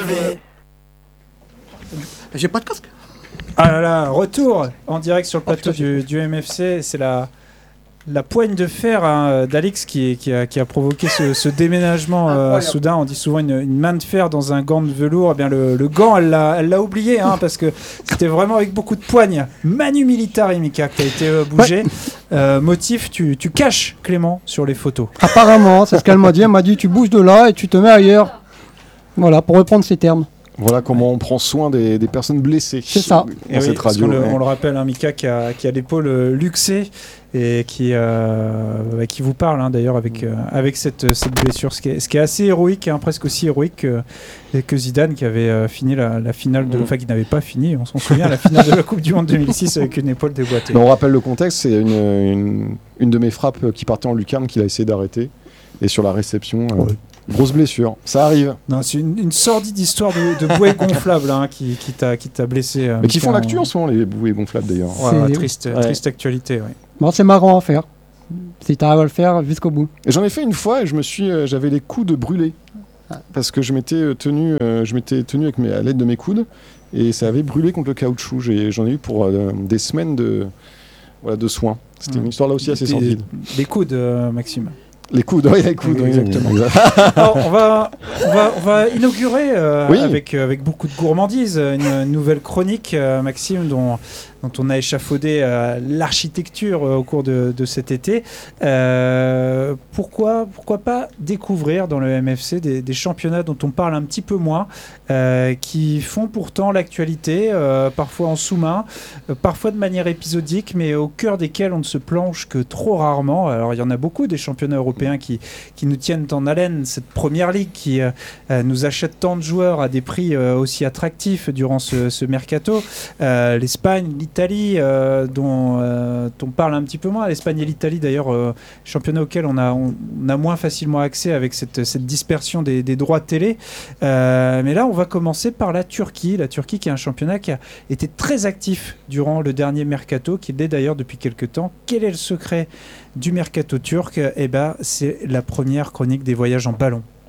J'ai pas de casque. Ah là là, retour en direct sur le plateau du MFC. C'est la poigne de fer d'Alix qui a provoqué ce déménagement soudain. On dit souvent une main de fer dans un gant de velours. Eh bien, le gant, elle l'a oublié parce que c'était vraiment avec beaucoup de poigne. Manu Militari, Mika, qui a été bougé. Motif, tu caches Clément sur les photos. Apparemment, c'est ce qu'elle m'a dit. Elle m'a dit tu bouges de là et tu te mets ailleurs. Voilà, pour reprendre ses termes. Voilà comment on prend soin des personnes blessées. C'est ça. Dans cette radio. On le rappelle, Mika qui a l'épaule luxée et qui vous parle d'ailleurs avec cette blessure. Ce qui est assez héroïque, presque aussi héroïque que Zidane qui avait fini la finale enfin qui n'avait pas fini, on s'en souvient, la finale de la Coupe du Monde 2006 avec une épaule déboîtée. Mais on rappelle le contexte, c'est une de mes frappes qui partait en lucarne qu'il a essayé d'arrêter. Et sur la réception... grosse blessure, ça arrive. Non, c'est une sordide histoire de bouées gonflables qui t'a blessé. Mais qui font l'actu en ce moment, les bouées gonflables d'ailleurs. Triste actualité. Ouais. Bon, c'est marrant à faire. Si tu arrives à le faire jusqu'au bout. Et j'en ai fait une fois et j'avais les coudes brûlés. Parce que je m'étais tenu avec à l'aide de mes coudes et ça avait brûlé contre le caoutchouc. J'en ai eu pour des semaines de soins. C'était une histoire là aussi assez sordide. Les coudes, Maxime. Les coudes, exactement. Alors, on va inaugurer avec beaucoup de gourmandise une nouvelle chronique, Maxime, dont on a échafaudé l'architecture au cours de cet été. Pourquoi pas découvrir dans le MFC des championnats dont on parle un petit peu moins, qui font pourtant l'actualité, parfois en sous-main, parfois de manière épisodique, mais au cœur desquels on ne se planche que trop rarement. Alors il y en a beaucoup des championnats européens qui nous tiennent en haleine, cette première ligue qui nous achète tant de joueurs à des prix aussi attractifs durant ce mercato. L'Espagne, l'Italie, dont on parle un petit peu moins. L'Espagne et l'Italie, d'ailleurs, championnats auxquels on a moins facilement accès avec cette dispersion des droits de télé. Mais là, on va commencer par la Turquie. La Turquie qui est un championnat qui a été très actif durant le dernier mercato, qui l'est d'ailleurs depuis quelques temps. Quel est le secret du mercato turc? Eh ben, c'est la première chronique des voyages en ballon.